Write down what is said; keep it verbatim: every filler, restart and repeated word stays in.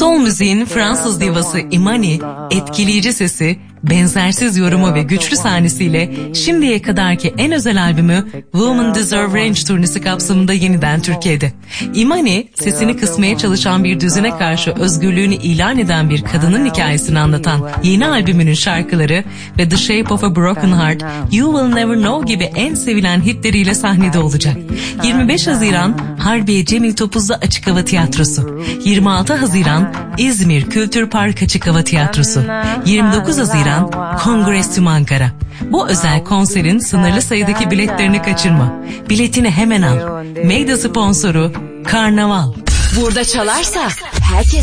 Soul müziğin Fransız divası Imani, etkileyici sesi, benzersiz yorumu ve güçlü sahnesiyle şimdiye kadarki en özel albümü Women Deserve Range turnesi kapsamında yeniden Türkiye'de. Imani, sesini kısmaya çalışan bir düzene karşı özgürlüğünü ilan eden bir kadının hikayesini anlatan yeni albümünün şarkıları ve The Shape of a Broken Heart, You Will Never Know gibi en sevilen hitleriyle sahnede olacak. yirmi beş Haziran Harbiye Cemil Topuzlu Açık Hava Tiyatrosu, yirmi altı Haziran İzmir Kültür Park Açık Hava Tiyatrosu, yirmi dokuz Haziran Kongresyum Ankara. Bu özel konserin sınırlı sayıdaki biletlerini kaçırma. Biletini hemen al. Medya sponsoru Karnaval. Burada çalarsa herkes